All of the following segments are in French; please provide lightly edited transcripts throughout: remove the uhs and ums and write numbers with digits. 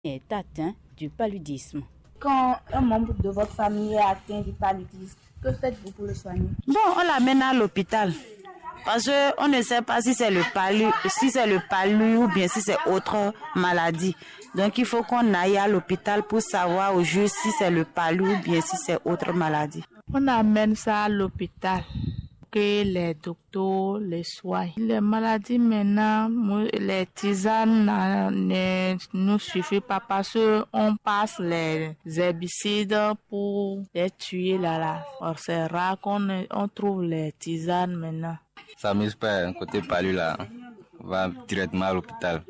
est atteint du paludisme. Quand un membre de votre famille est atteint du paludisme, que faites-vous pour le soigner? Bon, on l'amène à l'hôpital. Parce qu'on ne sait pas si c'est le palu ou bien si c'est autre maladie. Donc il faut qu'on aille à l'hôpital pour savoir au juste si c'est le palu ou bien si c'est autre maladie. On amène ça à l'hôpital, que les docteurs les soignent. Les maladies maintenant, les tisanes ne nous suffisent pas parce qu'on passe les herbicides pour les tuer là. Or c'est rare qu'on trouve les tisanes maintenant. Ça m'amuse pas, un côté palu là, on va directement à l'hôpital.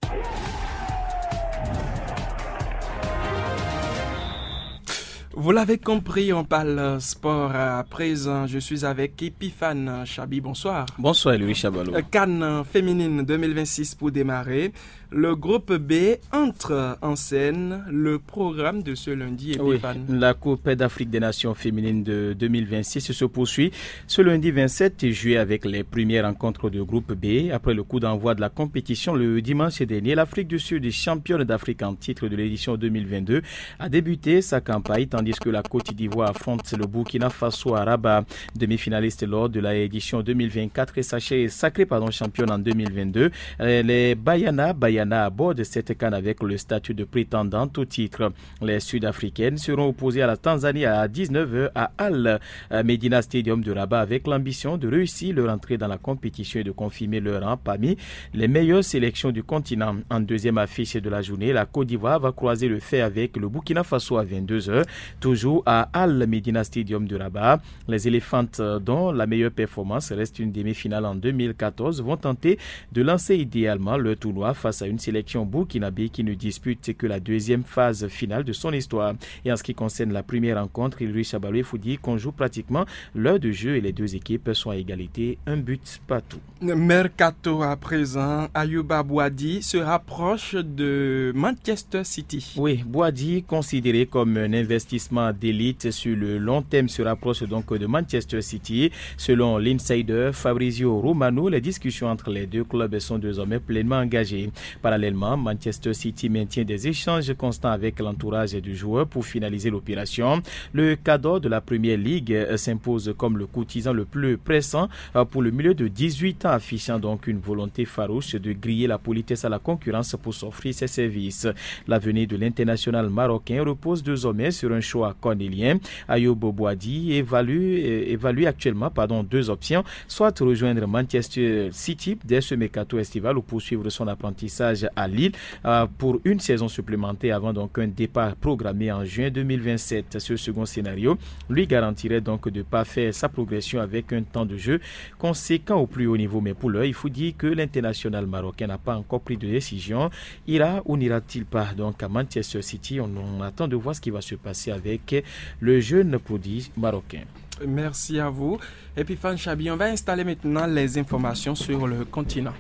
Vous l'avez compris, on parle sport à présent. Je suis avec Epiphane Chabi. Bonsoir. Bonsoir Louis Chabalo. CAN féminine 2026 pour démarrer. Le groupe B entre en scène. Le programme de ce lundi, Epiphane. Oui, la Coupe d'Afrique des Nations féminines de 2026 se poursuit ce lundi 27 juillet avec les premières rencontres de groupe B. Après le coup d'envoi de la compétition le dimanche dernier, l'Afrique du Sud, championne d'Afrique en titre de l'édition 2022, a débuté sa campagne tandis que la Côte d'Ivoire affronte le Burkina Faso à Rabat, demi-finaliste lors de la édition 2024 et sacrée championne en 2022. Les Bayana abordent cette CAN avec le statut de prétendante au titre. Les Sud-Africaines seront opposées à la Tanzanie à 19h à Al Medina Stadium de Rabat avec l'ambition de réussir leur entrée dans la compétition et de confirmer leur rang parmi les meilleures sélections du continent. En deuxième affiche de la journée, la Côte d'Ivoire va croiser le fer avec le Burkina Faso à 22h. Toujours à Al Medina Stadium de Rabat. Les éléphantes, dont la meilleure performance reste une demi-finale en 2014, vont tenter de lancer idéalement leur tournoi face à une sélection burkinabé qui ne dispute que la deuxième phase finale de son histoire. Et en ce qui concerne la première rencontre, Louis Chabalo faut dire qu'on joue pratiquement l'heure de jeu et les deux équipes sont à égalité, un but partout. Mercato à présent, Ayouba Boadi se rapproche de Manchester City. Oui, Boadi, considéré comme un investissement d'élite sur le long terme, se rapproche donc de Manchester City. Selon l'insider Fabrizio Romano, les discussions entre les deux clubs sont désormais pleinement engagées. Parallèlement, Manchester City maintient des échanges constants avec l'entourage du joueur pour finaliser l'opération. Le cadre de la Première Ligue s'impose comme le courtisan le plus pressant pour le milieu de 18 ans, affichant donc une volonté farouche de griller la politesse à la concurrence pour s'offrir ses services. L'avenir de l'international marocain repose désormais sur un choix cornélien. Ayouba Boadi évalue actuellement deux options, soit rejoindre Manchester City dès ce mercato estival ou poursuivre son apprentissage à Lille pour une saison supplémentaire avant donc un départ programmé en juin 2027. Ce second scénario lui garantirait donc de parfaire sa progression avec un temps de jeu conséquent au plus haut niveau. Mais pour l'heure, il faut dire que l'international marocain n'a pas encore pris de décision. Ira ou n'ira-t-il pas donc à Manchester City? On attend de voir ce qui va se passer avec le jeune prodige marocain. Merci à vous. Epiphane Chabi, on va installer maintenant les informations sur le continent.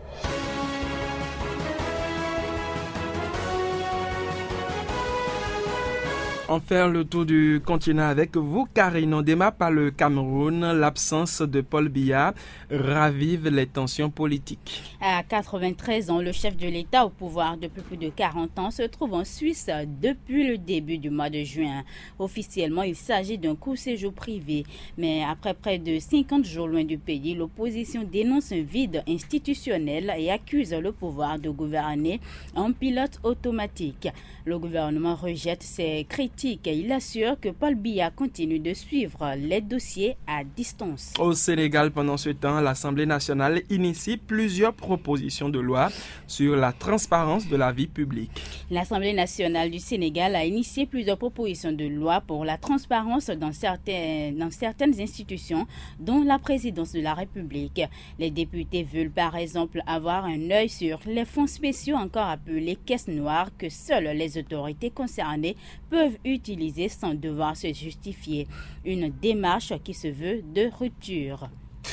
On fait le tour du continent avec vous, Karine. On démarre par le Cameroun. L'absence de Paul Biya ravive les tensions politiques. À 93 ans, le chef de l'État au pouvoir depuis plus de 40 ans se trouve en Suisse depuis le début du mois de juin. Officiellement, il s'agit d'un court séjour privé. Mais après près de 50 jours loin du pays, l'opposition dénonce un vide institutionnel et accuse le pouvoir de gouverner en pilote automatique. Le gouvernement rejette ces critiques. Il assure que Paul Biya continue de suivre les dossiers à distance. Au Sénégal, pendant ce temps, l'Assemblée nationale initie plusieurs propositions de loi sur la transparence de la vie publique. L'Assemblée nationale du Sénégal a initié plusieurs propositions de loi pour la transparence dans certaines institutions, dont la présidence de la République. Les députés veulent par exemple avoir un œil sur les fonds spéciaux, encore appelés caisses noires, que seules les autorités concernées peuvent utiliser sans devoir se justifier. Une démarche qui se veut de rupture.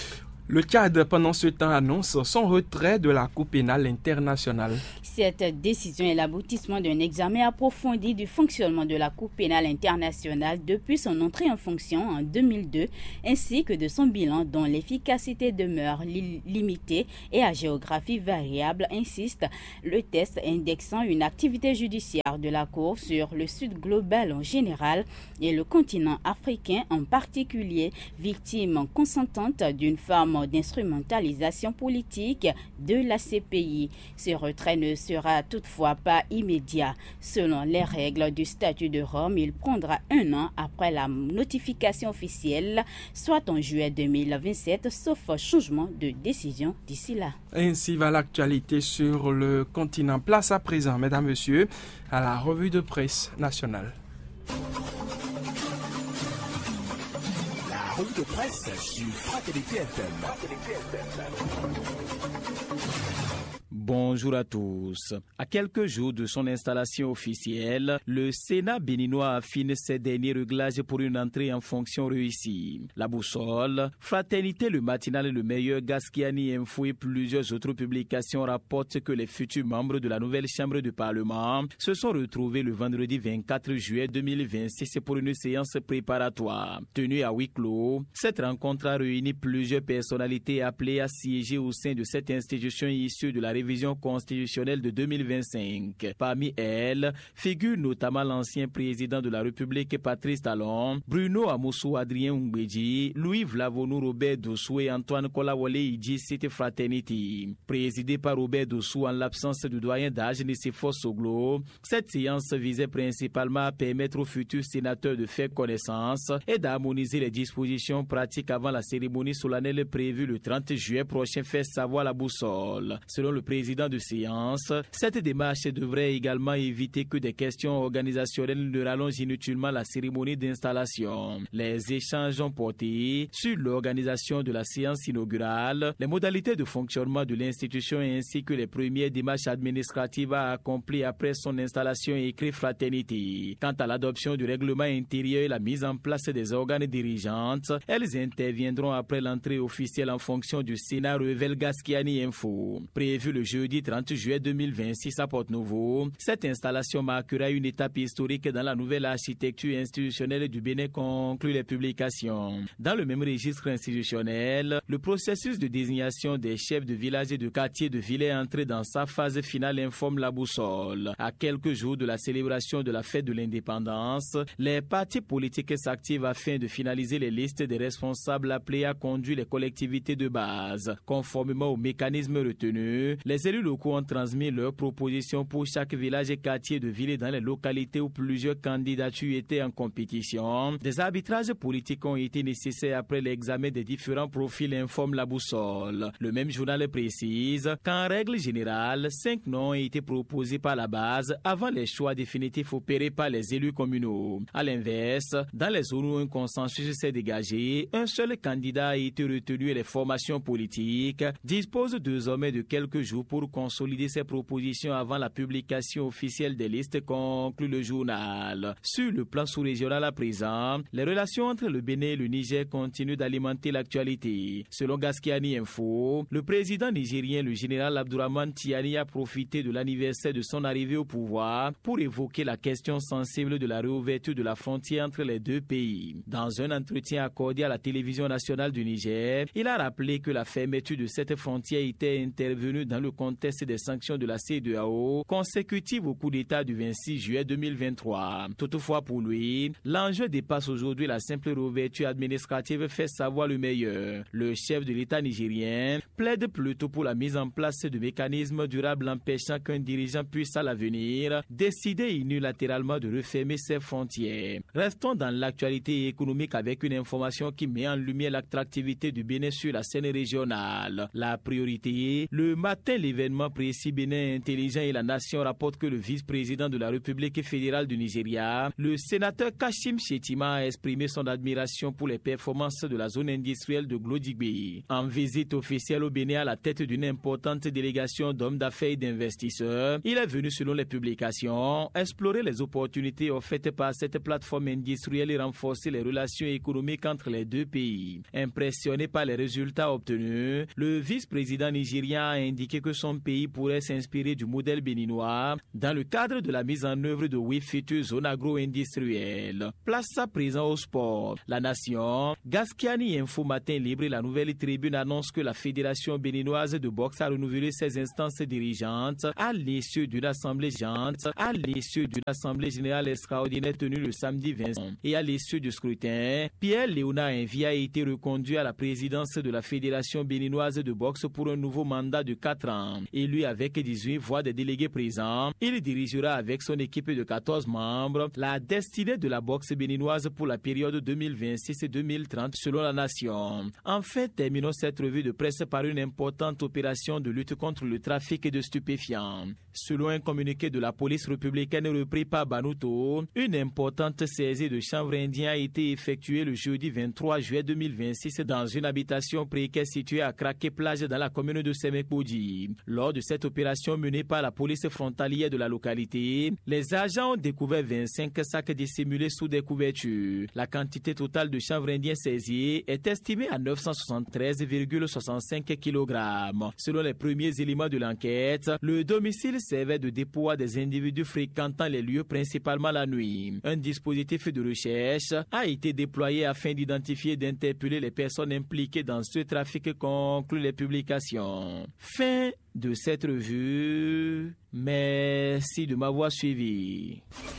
Le Tchad, pendant ce temps, annonce son retrait de la Cour pénale internationale. Cette décision est l'aboutissement d'un examen approfondi du fonctionnement de la Cour pénale internationale depuis son entrée en fonction en 2002, ainsi que de son bilan dont l'efficacité demeure limitée et à géographie variable, insiste le test indexant une activité judiciaire de la Cour sur le Sud global en général et le continent africain en particulier, victime consentante d'une forme d'instrumentalisation politique de la CPI. Ce retrait ne sera toutefois pas immédiat. Selon les règles du statut de Rome, il prendra 1 an après la notification officielle, soit en juillet 2027, sauf changement de décision d'ici là. Ainsi va l'actualité sur le continent. Place à présent, mesdames, messieurs, à la revue de presse nationale. Revue de presse sur Fraternité FM. Bonjour à tous. À quelques jours de son installation officielle, le Sénat béninois affine ses derniers réglages pour une entrée en fonction réussie. La Boussole, Fraternité, le Matinal et le Meilleur, Gaskiani Info et plusieurs autres publications rapportent que les futurs membres de la nouvelle Chambre de Parlement se sont retrouvés le vendredi 24 juillet 2026 pour une séance préparatoire. Tenue à huis clos, cette rencontre a réuni plusieurs personnalités appelées à siéger au sein de cette institution issue de la révision constitutionnelle de 2025. Parmi elles, figure notamment l'ancien président de la République Patrice Talon, Bruno Amousou Adrien Ungbeji, Louis Vlavonou Robert Dossou et Antoine Kolawole Idji Cité Fraternity. Présidée par Robert Dossou en l'absence du doyen d'âge Nicéphore Soglo, cette séance visait principalement à permettre aux futurs sénateurs de faire connaissance et d'harmoniser les dispositions pratiques avant la cérémonie solennelle prévue le 30 juillet prochain, fait savoir la Boussole. Selon le président de séance, cette démarche devrait également éviter que des questions organisationnelles ne rallongent inutilement la cérémonie d'installation. Les échanges ont porté sur l'organisation de la séance inaugurale, les modalités de fonctionnement de l'institution ainsi que les premières démarches administratives à accomplir après son installation, écrit Fraternité. Quant à l'adoption du règlement intérieur et la mise en place des organes dirigeantes, elles interviendront après l'entrée officielle en fonction du Sénat, révèle Gaskiani Info. Prévu le jeudi 30 juillet 2026 à Porte-Nouveau, cette installation marquera une étape historique dans la nouvelle architecture institutionnelle du Bénin, conclut les publications. Dans le même registre institutionnel, le processus de désignation des chefs de village et de quartier de ville est entré dans sa phase finale, informe la Boussole. À quelques jours de la célébration de la fête de l'indépendance, les partis politiques s'activent afin de finaliser les listes des responsables appelés à conduire les collectivités de base. Conformément au mécanisme retenu, les élus locaux ont transmis leurs propositions pour chaque village et quartier de ville dans les localités où plusieurs candidatures étaient en compétition. Des arbitrages politiques ont été nécessaires après l'examen des différents profils, informe la Boussole. Le même journal précise qu'en règle générale, 5 noms ont été proposés par la base avant les choix définitifs opérés par les élus communaux. À l'inverse, dans les zones où un consensus s'est dégagé, un seul candidat a été retenu et les formations politiques disposent désormais de quelques jours pour consolider ses propositions avant la publication officielle des listes, conclut le journal. Sur le plan sous-régional à présent, les relations entre le Bénin et le Niger continuent d'alimenter l'actualité. Selon Gaskiani Info, le président nigérien, le général Abdourahmane Tiani, a profité de l'anniversaire de son arrivée au pouvoir pour évoquer la question sensible de la réouverture de la frontière entre les deux pays. Dans un entretien accordé à la télévision nationale du Niger, il a rappelé que la fermeture de cette frontière était intervenue dans le contexte des sanctions de la CEDEAO consécutives au coup d'État du 26 juillet 2023. Toutefois, pour lui, l'enjeu dépasse aujourd'hui la simple réouverture administrative, fait savoir le Meilleur. Le chef de l'État nigérien plaide plutôt pour la mise en place de mécanismes durables empêchant qu'un dirigeant puisse à l'avenir décider unilatéralement de refermer ses frontières. Restons dans l'actualité économique avec une information qui met en lumière l'attractivité du Bénin sur la scène régionale. La priorité, le matin, les événement précis, Bénin Intelligent et la Nation rapportent que le vice-président de la République fédérale du Nigeria, le sénateur Kashim Shettima, a exprimé son admiration pour les performances de la zone industrielle de Glodigbe. En visite officielle au Bénin à la tête d'une importante délégation d'hommes d'affaires et d'investisseurs, il est venu, selon les publications, explorer les opportunités offertes par cette plateforme industrielle et renforcer les relations économiques entre les deux pays. Impressionné par les résultats obtenus, le vice-président nigérien a indiqué que son pays pourrait s'inspirer du modèle béninois dans le cadre de la mise en œuvre de 8 futures zones agro-industrielles. Place à présent au sport. La Nation, Gaskiani Info Matin Libre et la Nouvelle Tribune annonce que la Fédération béninoise de boxe a renouvelé ses instances dirigeantes à l'issue d'une assemblée générale extraordinaire tenue le samedi 20 et à l'issue du scrutin, Pierre Léonard Envie a été reconduit à la présidence de la Fédération béninoise de boxe pour un nouveau mandat de 4 ans. Élu avec 18 voix des délégués présents, il dirigera avec son équipe de 14 membres la destinée de la boxe béninoise pour la période 2026-2030 selon la Nation. Enfin, terminons cette revue de presse par une importante opération de lutte contre le trafic de stupéfiants. Selon un communiqué de la police républicaine repris par Banuto, une importante saisie de chanvre indien a été effectuée le jeudi 23 juillet 2026 dans une habitation précaire située à Kraké-Plage dans la commune de Semekboudi. Lors de cette opération menée par la police frontalière de la localité, les agents ont découvert 25 sacs dissimulés sous des couvertures. La quantité totale de chanvre indien saisie est estimée à 973,65 kg. Selon les premiers éléments de l'enquête, le domicile servait de dépôt à des individus fréquentant les lieux principalement la nuit. Un dispositif de recherche a été déployé afin d'identifier et d'interpeller les personnes impliquées dans ce trafic, concluent les publications. Fin de cette revue. Merci de m'avoir suivi.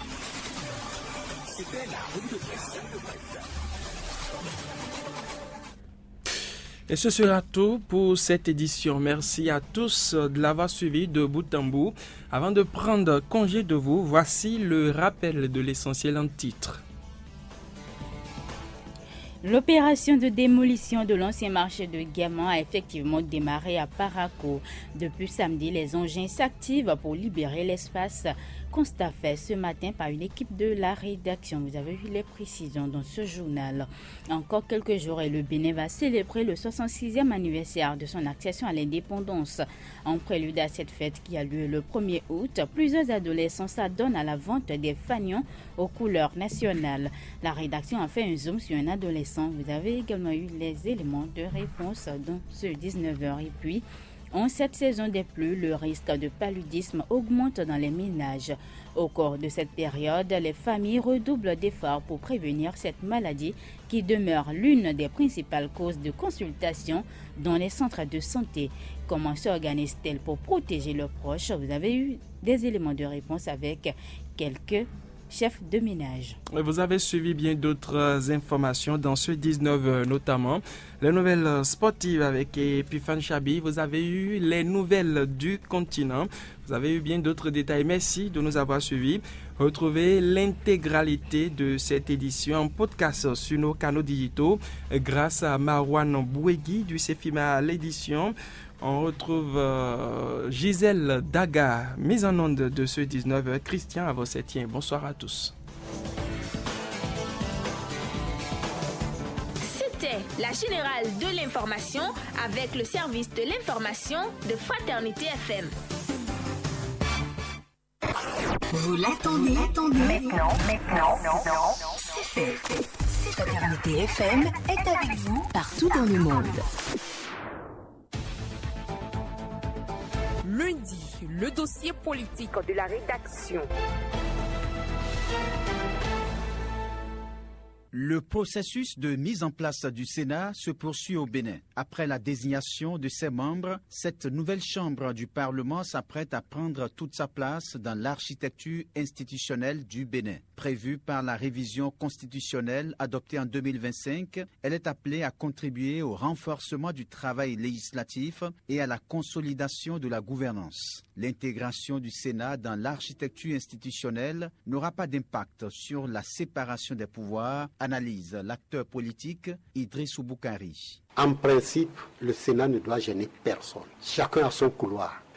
C'était la revue de presse. Et ce sera tout pour cette édition. Merci à tous de l'avoir suivi de bout en bout. Avant de prendre congé de vous, voici le rappel de l'essentiel en titre. L'opération de démolition de l'ancien marché de Guéman a effectivement démarré à Parakou. Depuis samedi, les engins s'activent pour libérer l'espace. Constat fait ce matin par une équipe de la rédaction. Vous avez vu les précisions dans ce journal. Encore quelques jours et le Bénin va célébrer le 66e anniversaire de son accession à l'indépendance. En prélude à cette fête qui a lieu le 1er août, plusieurs adolescents s'adonnent à la vente des fanions aux couleurs nationales. La rédaction a fait un zoom sur un adolescent. Vous avez également eu les éléments de réponse dans ce 19h. Et puis, en cette saison des pluies, le risque de paludisme augmente dans les ménages. Au cours de cette période, les familles redoublent d'efforts pour prévenir cette maladie qui demeure l'une des principales causes de consultation dans les centres de santé. Comment s'organise-t-elle pour protéger leurs proches? Vous avez eu des éléments de réponse avec quelques chef de ménage. Vous avez suivi bien d'autres informations dans ce 19, notamment les nouvelles sportives avec Epifan Chabi. Vous avez eu les nouvelles du continent. Vous avez eu bien d'autres détails. Merci de nous avoir suivis. Retrouvez l'intégralité de cette édition en podcast sur nos canaux digitaux grâce à Marwan Bouegui du CEFIMA à l'édition. On retrouve Gisèle Daga, mise en onde de ce 19, Christian Avossetien. Bonsoir à tous. C'était la générale de l'information avec le service de l'information de Fraternité FM. Vous l'attendez. Maintenant. C'est fait. Fraternité FM est avec vous partout dans le monde. Lundi, le dossier politique de la rédaction. Le processus de mise en place du Sénat se poursuit au Bénin. Après la désignation de ses membres, cette nouvelle chambre du Parlement s'apprête à prendre toute sa place dans l'architecture institutionnelle du Bénin. Prévue par la révision constitutionnelle adoptée en 2025, elle est appelée à contribuer au renforcement du travail législatif et à la consolidation de la gouvernance. L'intégration du Sénat dans l'architecture institutionnelle n'aura pas d'impact sur la séparation des pouvoirs, analyse l'acteur politique Idrissou Boukari. En principe, le Sénat ne doit gêner personne. Chacun a son couloir.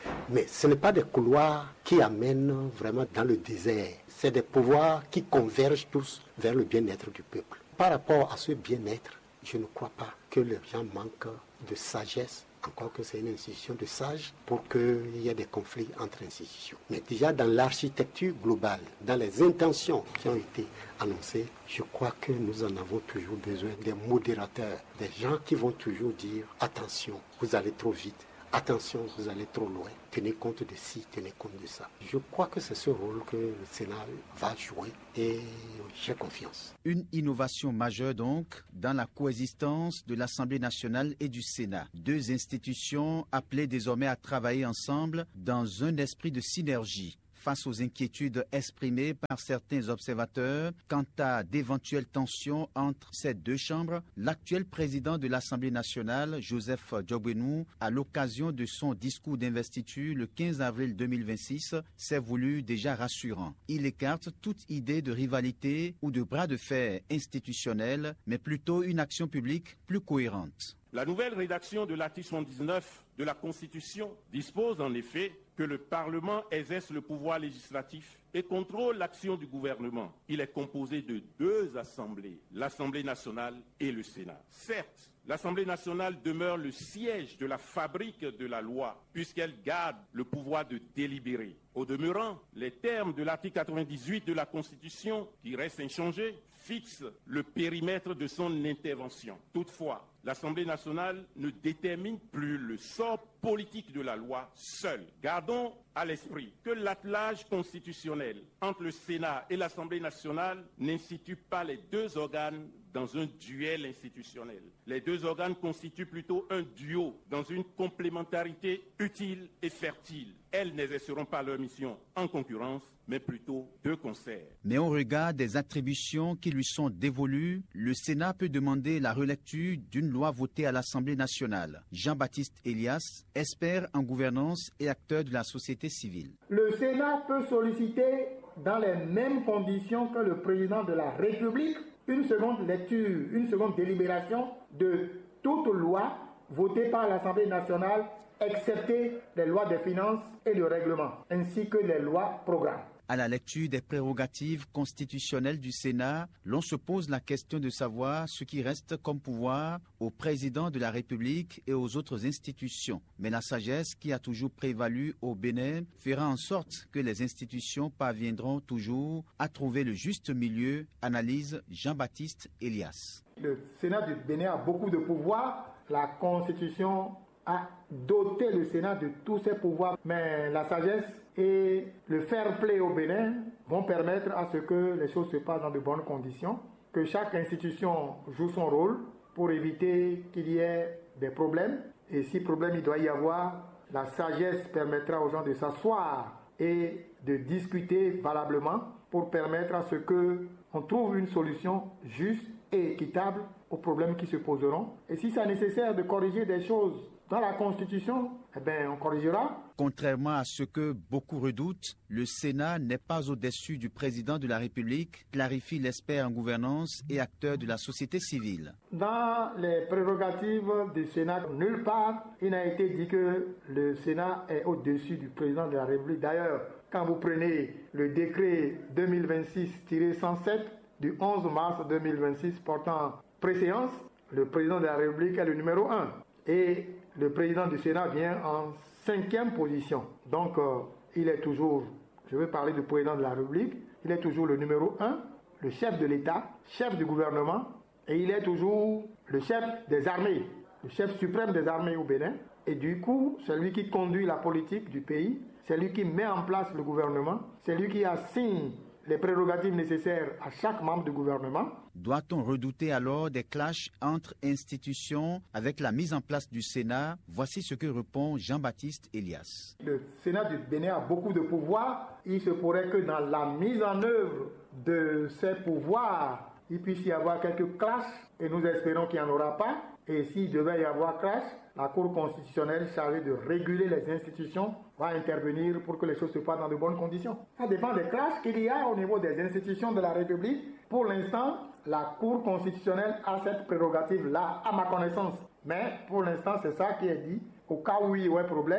Mais ce n'est pas des couloirs qui amènent vraiment dans le désert. C'est des pouvoirs qui convergent tous vers le bien-être du peuple. Par rapport à ce bien-être, je ne crois pas que les gens manquent de sagesse, encore que c'est une institution de sages, pour qu'il y ait des conflits entre institutions. Mais déjà dans l'architecture globale, dans les intentions qui ont été annoncées, je crois que nous en avons toujours besoin, des modérateurs, des gens qui vont toujours dire « Attention, vous allez trop vite ». Attention, vous allez trop loin. Tenez compte de ci, tenez compte de ça. Je crois que c'est ce rôle que le Sénat va jouer et j'ai confiance. Une innovation majeure donc dans la coexistence de l'Assemblée nationale et du Sénat. Deux institutions appelées désormais à travailler ensemble dans un esprit de synergie. Face aux inquiétudes exprimées par certains observateurs quant à d'éventuelles tensions entre ces deux chambres, l'actuel président de l'Assemblée nationale, Joseph Djogbenou, à l'occasion de son discours d'investiture le 15 avril 2026, s'est voulu déjà rassurant. Il écarte toute idée de rivalité ou de bras de fer institutionnel, mais plutôt une action publique plus cohérente. La nouvelle rédaction de l'article 79 de la Constitution dispose en effet que le Parlement exerce le pouvoir législatif et contrôle l'action du gouvernement. Il est composé de deux assemblées, l'Assemblée nationale et le Sénat. Certes, l'Assemblée nationale demeure le siège de la fabrique de la loi, puisqu'elle garde le pouvoir de délibérer. Au demeurant, les termes de l'article 98 de la Constitution, qui reste inchangé, fixent le périmètre de son intervention. Toutefois, l'Assemblée nationale ne détermine plus le sort politique de la loi seule. Gardons à l'esprit que l'attelage constitutionnel entre le Sénat et l'Assemblée nationale n'institue pas les deux organes dans un duel institutionnel. Les deux organes constituent plutôt un duo dans une complémentarité utile et fertile. Elles n'exerceront pas leur mission en concurrence, mais plutôt de concert. Mais au regard des attributions qui lui sont dévolues, le Sénat peut demander la relecture d'une loi votée à l'Assemblée nationale. Jean-Baptiste Elias, expert en gouvernance et acteur de la société civile. Le Sénat peut solliciter dans les mêmes conditions que le président de la République une seconde lecture, une seconde délibération de toute loi votée par l'Assemblée nationale, excepté les lois des finances et le règlement, ainsi que les lois programmes. À la lecture des prérogatives constitutionnelles du Sénat, l'on se pose la question de savoir ce qui reste comme pouvoir au président de la République et aux autres institutions. Mais la sagesse qui a toujours prévalu au Bénin fera en sorte que les institutions parviendront toujours à trouver le juste milieu, analyse Jean-Baptiste Elias. Le Sénat du Bénin a beaucoup de pouvoirs. La Constitution a doté le Sénat de tous ses pouvoirs, mais la sagesse et le fair play au Bénin vont permettre à ce que les choses se passent dans de bonnes conditions, que chaque institution joue son rôle pour éviter qu'il y ait des problèmes. Et si problème il doit y avoir, la sagesse permettra aux gens de s'asseoir et de discuter valablement pour permettre à ce qu'on trouve une solution juste et équitable aux problèmes qui se poseront. Et si c'est nécessaire de corriger des choses dans la Constitution, on corrigera. Contrairement à ce que beaucoup redoutent, le Sénat n'est pas au-dessus du président de la République, clarifie l'expert en gouvernance et acteur de la société civile. Dans les prérogatives du Sénat, nulle part, il n'a été dit que le Sénat est au-dessus du président de la République. D'ailleurs, quand vous prenez le décret 2026-107 du 11 mars 2026 portant préséance, le président de la République est le numéro 1. Et le président du Sénat vient en 5e position. Donc, il est toujours, je vais parler du président de la République, il est toujours le numéro 1, le chef de l'État, chef du gouvernement, et il est toujours le chef des armées, le chef suprême des armées au Bénin. Et du coup, c'est lui qui conduit la politique du pays, c'est lui qui met en place le gouvernement, c'est lui qui assigne les prérogatives nécessaires à chaque membre du gouvernement. Doit-on redouter alors des clashs entre institutions avec la mise en place du Sénat? Voici ce que répond Jean-Baptiste Elias. Le Sénat du Bénin a beaucoup de pouvoirs. Il se pourrait que dans la mise en œuvre de ces pouvoirs, il puisse y avoir quelques clashs, et nous espérons qu'il n'y en aura pas. Et s'il devait y avoir clash, la Cour constitutionnelle chargée de réguler les institutions va intervenir pour que les choses se passent dans de bonnes conditions. Ça dépend des clashs qu'il y a au niveau des institutions de la République. Pour l'instant, la Cour constitutionnelle a cette prérogative-là, à ma connaissance. Mais pour l'instant, c'est ça qui est dit. Au cas où il y aurait problème,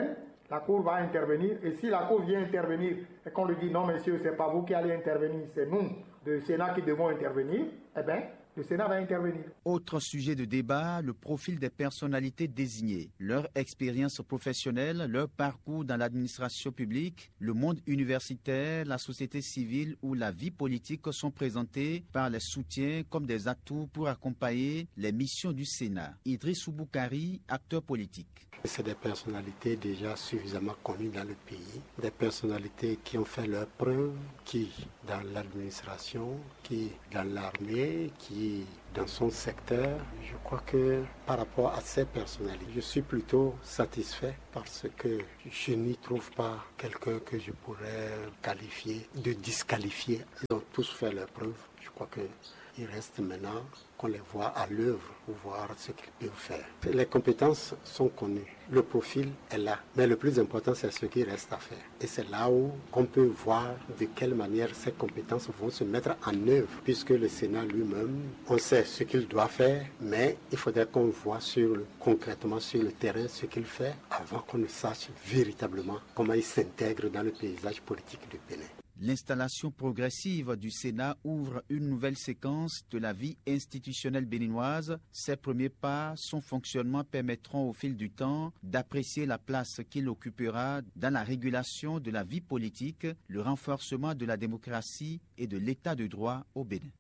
La Cour va intervenir et si la Cour vient intervenir et qu'on lui dit non messieurs, c'est pas vous qui allez intervenir, c'est nous, le Sénat, qui devons intervenir, eh bien, le Sénat va intervenir. Autre sujet de débat, le profil des personnalités désignées, leur expérience professionnelle, leur parcours dans l'administration publique, le monde universitaire, la société civile ou la vie politique sont présentés par les soutiens comme des atouts pour accompagner les missions du Sénat. Idriss Boukari, acteur politique. C'est des personnalités déjà suffisamment connues dans le pays, des personnalités qui ont fait leurs preuves, qui dans l'administration, qui dans l'armée, qui dans son secteur. Je crois que par rapport à ces personnalités, je suis plutôt satisfait parce que je n'y trouve pas quelqu'un que je pourrais qualifier de disqualifié. Ils ont tous fait leurs preuves. Je crois qu'il reste maintenant qu'on les voit à l'œuvre pour voir ce qu'ils peuvent faire. Les compétences sont connues, le profil est là, mais le plus important c'est ce qui reste à faire. Et c'est là où on peut voir de quelle manière ces compétences vont se mettre en œuvre, puisque le Sénat lui-même, on sait ce qu'il doit faire, mais il faudrait qu'on voit concrètement sur le terrain ce qu'il fait avant qu'on ne sache véritablement comment il s'intègre dans le paysage politique du Bénin. L'installation progressive du Sénat ouvre une nouvelle séquence de la vie institutionnelle béninoise. Ses premiers pas, son fonctionnement permettront au fil du temps d'apprécier la place qu'il occupera dans la régulation de la vie politique, le renforcement de la démocratie et de l'état de droit au Bénin.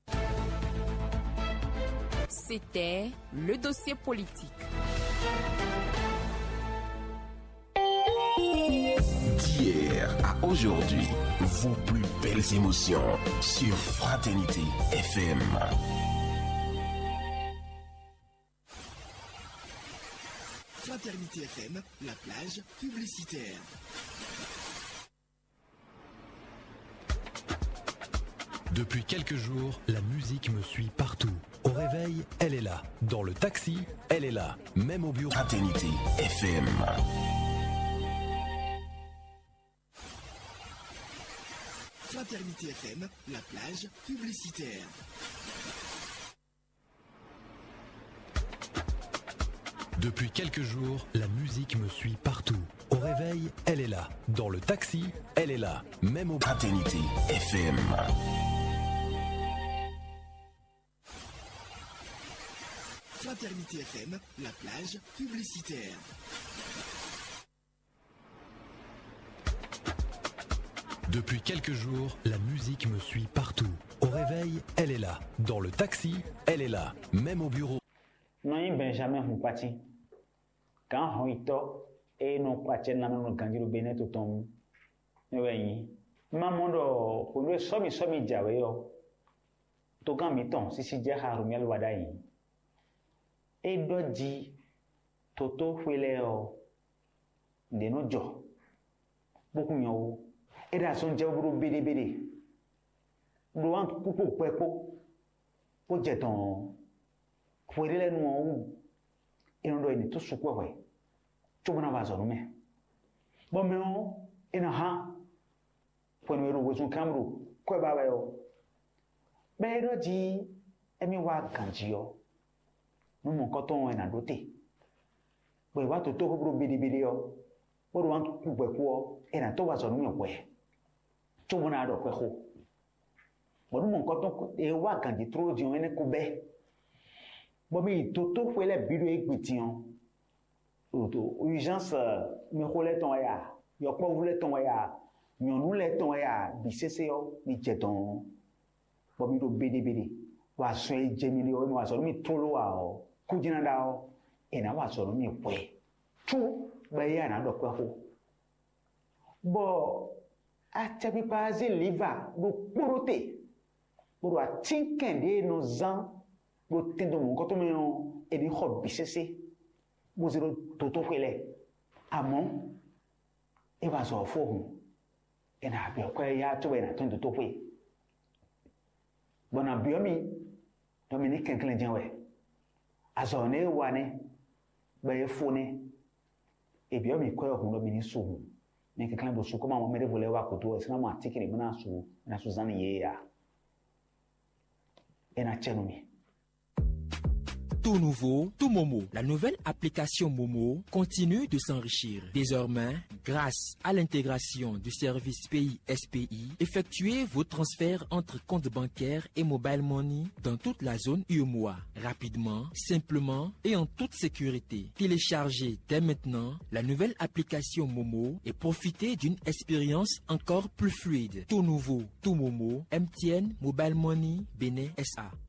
C'était le dossier politique. D'hier à aujourd'hui, vos plus belles émotions sur Fraternité FM. Fraternité FM, la plage publicitaire. Depuis quelques jours, la musique me suit partout. Au réveil, elle est là. Dans le taxi, elle est là. Même au bureau. Fraternité FM. Fraternité FM, la plage publicitaire. Depuis quelques jours, la musique me suit partout. Au réveil, elle est là. Dans le taxi, elle est là. Même au... Fraternité FM. Fraternité FM, la plage publicitaire. Depuis quelques jours, la musique me suit partout. Au réveil, elle est là. Dans le taxi, elle est là. Même au bureau. Non, Benjamin Moupati. Quand on y et non pas na no ganjiru Bénin tout ton. Oui. Maman do pour le somi jawe yo. To gan mi ton sisi je harumiel wadai. E do di toto fwele o de no jo. Boku nyo. E da son je buru bede. Do an pupo pepo. Po je ton fwele no o. E no do ni to sukwa we. Chobona vazo me. Bo me o ina ha. Pon we ro wesun kamru ko ba ba yo. Be do ji emi wa ganji yo. No mo ko ton na dote. Bo wa to buru bede yo. Bo ro an ku gbe ku o ina to vazo me we. Chobona do ko ho. Bo no mo ko ton e wa ganji tro di on ene ku be. Bo mi to fwele bido egbetian. Urgence me relais ton ya yo ko vule ton ya nyonu le ton ya bi sese yo bi jeton bo mi do bede wa so e jemili o wa so mi tolo wa o kujina da o e na wa so mi pwe tu ba ya na do kwa ho bo a chabi paze liva do porote bo a tinkende no zan bo tendo mo ko to me o e bi ho bi sese Mozero toto fwele amon e va so fo e na bi ko ya to we na ton toto fwe bona biomi Dominique Kenklen janwe azone wane ba e fo ne e biomi ko ho no bini su ne Kenklen bo su ko ma mo mere vole wa koto e sina mo atikiri na su zani ye ya e na chenomi. tout nouveau, tout Momo. La nouvelle application Momo continue de s'enrichir. Désormais, grâce à l'intégration du service pays SPI, effectuez vos transferts entre comptes bancaires et mobile money dans toute la zone UEMOA, rapidement, simplement et en toute sécurité. Téléchargez dès maintenant la nouvelle application Momo et profitez d'une expérience encore plus fluide. Tout nouveau, tout Momo, MTN Mobile Money Bénin SA.